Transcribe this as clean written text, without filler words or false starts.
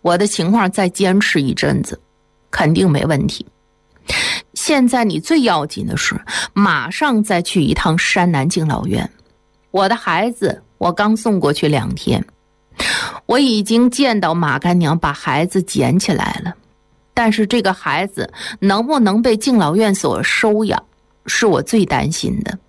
我的情况再坚持一阵子，肯定没问题。现在你最要紧的是马上再去一趟山南敬老院。我的孩子我刚送过去2天，我已经见到马干娘把孩子捡起来了，但是这个孩子能不能被敬老院所收养，是我最担心的。